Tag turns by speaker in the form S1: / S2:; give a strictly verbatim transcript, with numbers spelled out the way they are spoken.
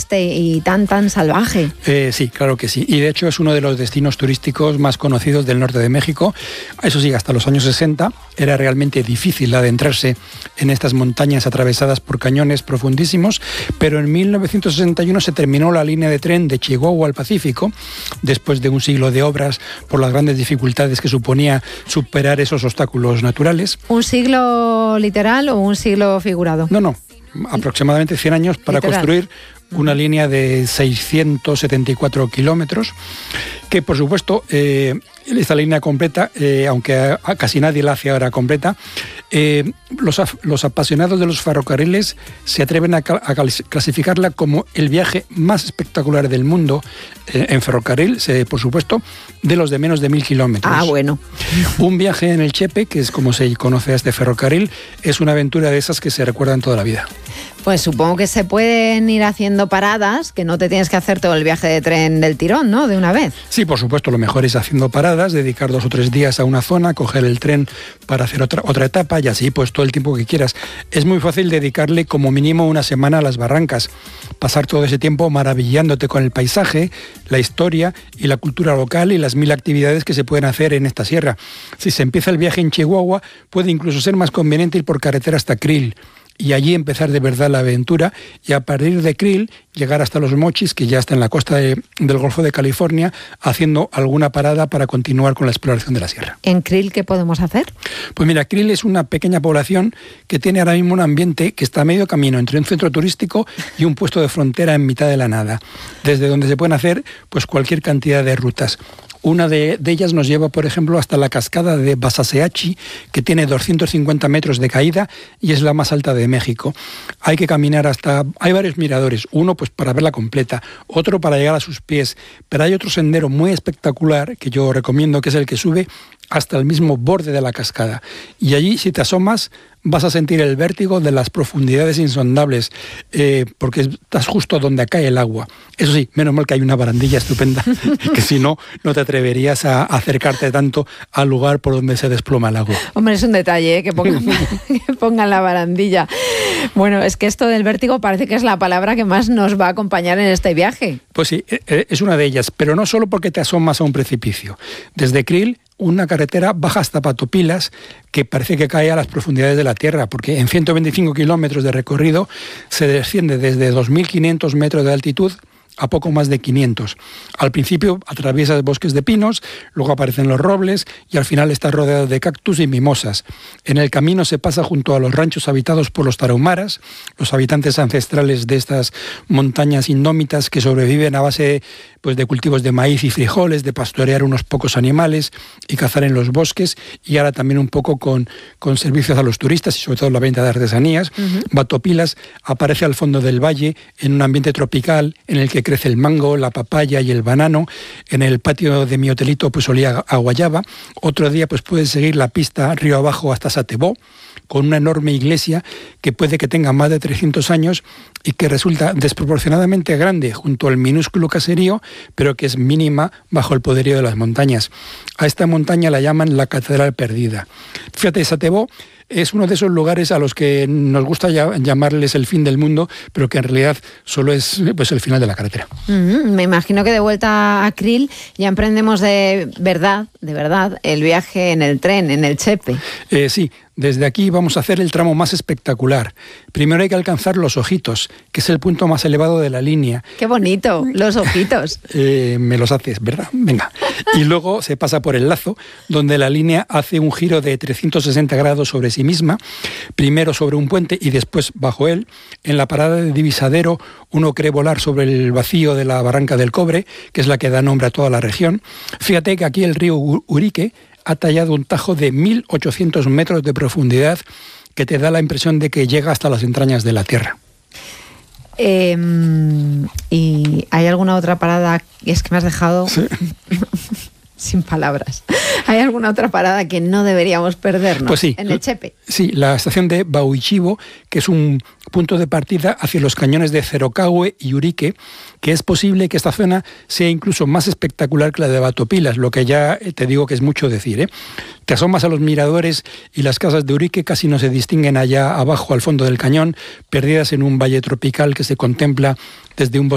S1: este y tan, tan salvaje.
S2: Eh, sí, claro que sí. Y de hecho es uno de los destinos turísticos más conocidos del norte de México. Eso sí, hasta los años sesenta era realmente difícil adentrarse en estas montañas atravesadas por cañones profundísimos, pero en mil novecientos sesenta y uno se terminó la línea de tren de Chihuahua al Pacífico, después de un siglo de obras por las grandes dificultades que suponía superar esos obstáculos naturales.
S1: ¿Un siglo literal o un siglo figurado?
S2: No, no, aproximadamente cien años para
S1: literal.
S2: construir una línea de seiscientos setenta y cuatro kilómetros, que por supuesto, eh, esta línea completa, eh, aunque a, a casi nadie la hace ahora completa, eh, los, los apasionados de los ferrocarriles se atreven a, a clasificarla como el viaje más espectacular del mundo eh, en ferrocarril, eh, por supuesto, de los de menos de mil kilómetros.
S1: Ah, bueno.
S2: Un viaje en el Chepe, que es como se conoce a este ferrocarril, es una aventura de esas que se recuerdan toda la vida.
S1: Pues supongo que se pueden ir haciendo paradas, que no te tienes que hacer todo el viaje de tren del tirón, ¿no? De una vez.
S2: Sí, por supuesto, lo mejor es haciendo paradas, dedicar dos o tres días a una zona, coger el tren para hacer otra, otra etapa y así pues todo el tiempo que quieras. Es muy fácil dedicarle como mínimo una semana a las barrancas, pasar todo ese tiempo maravillándote con el paisaje, la historia y la cultura local y las mil actividades que se pueden hacer en esta sierra. Si se empieza el viaje en Chihuahua, puede incluso ser más conveniente ir por carretera hasta Krill y allí empezar de verdad la aventura, y a partir de Krill llegar hasta Los Mochis, que ya está en la costa de, del Golfo de California, haciendo alguna parada para continuar con la exploración de la sierra.
S1: ¿En Krill qué podemos hacer?
S2: Pues mira, Krill es una pequeña población que tiene ahora mismo un ambiente que está a medio camino entre un centro turístico y un puesto de frontera en mitad de la nada, desde donde se pueden hacer pues cualquier cantidad de rutas. Una de, de ellas nos lleva, por ejemplo, hasta la cascada de Basaseachi, que tiene doscientos cincuenta metros de caída y es la más alta de México. Hay que caminar hasta... Hay varios miradores, uno pues para verla completa, otro para llegar a sus pies, pero hay otro sendero muy espectacular que yo recomiendo, que es el que sube hasta el mismo borde de la cascada. Y allí, si te asomas, vas a sentir el vértigo de las profundidades insondables, eh, porque estás justo donde cae el agua. Eso sí, menos mal que hay una barandilla estupenda, que si no, no te atreverías a acercarte tanto al lugar por donde se desploma el agua.
S1: Hombre, es un detalle, ¿eh? que, pongan, que pongan la barandilla. Bueno, es que esto del vértigo parece que es la palabra que más nos va a acompañar en este viaje.
S2: Pues sí, es una de ellas, pero no solo porque te asomas a un precipicio. Desde Krill, una carretera baja hasta Patopilas, que parece que cae a las profundidades de la tierra, porque en ciento veinticinco kilómetros de recorrido se desciende desde dos mil quinientos metros de altitud a poco más de quinientos. Al principio atraviesas bosques de pinos, luego aparecen los robles y al final estás rodeado de cactus y mimosas. En el camino se pasa junto a los ranchos habitados por los tarahumaras, los habitantes ancestrales de estas montañas indómitas que sobreviven a base pues, de cultivos de maíz y frijoles, de pastorear unos pocos animales y cazar en los bosques, y ahora también un poco con, con servicios a los turistas y sobre todo la venta de artesanías. Uh-huh. Batopilas aparece al fondo del valle en un ambiente tropical en el que crece el mango, la papaya y el banano. En el patio de mi hotelito pues olía a guayaba. Otro día pues puedes seguir la pista río abajo hasta Satebó, con una enorme iglesia que puede que tenga más de trescientos años y que resulta desproporcionadamente grande junto al minúsculo caserío, pero que es mínima bajo el poderío de las montañas. A esta montaña la llaman la Catedral Perdida. Fíjate, Satebó es uno de esos lugares a los que nos gusta llamarles el fin del mundo, pero que en realidad solo es pues, el final de la carretera.
S1: Mm-hmm. Me imagino que de vuelta a Krill ya emprendemos de verdad, de verdad, el viaje en el tren, en el Chepe.
S2: Eh, sí, desde aquí vamos a hacer el tramo más espectacular. Primero hay que alcanzar Los Ojitos, que es el punto más elevado de la línea.
S1: ¡Qué bonito! Los Ojitos.
S2: eh, me los haces, ¿verdad? Venga. Y luego se pasa por el Lazo, donde la línea hace un giro de trescientos sesenta grados sobre sí misma, primero sobre un puente y después bajo él. En la parada de Divisadero uno cree volar sobre el vacío de la Barranca del Cobre, que es la que da nombre a toda la región. Fíjate que aquí el río Urique ha tallado un tajo de mil ochocientos metros de profundidad que te da la impresión de que llega hasta las entrañas de la tierra.
S1: Eh, ¿Y hay alguna otra parada? Es que me has dejado... Sí. Sin palabras. ¿Hay alguna otra parada que no deberíamos perdernos?
S2: Pues sí,
S1: en el Chepe?
S2: Sí, la estación de Bauichivo, que es un punto de partida hacia los cañones de Cerocahue y Urique, que es posible que esta zona sea incluso más espectacular que la de Batopilas, lo que ya te digo que es mucho decir, ¿eh? Te asomas a los miradores y las casas de Urique casi no se distinguen allá abajo al fondo del cañón, perdidas en un valle tropical que se contempla desde un bosque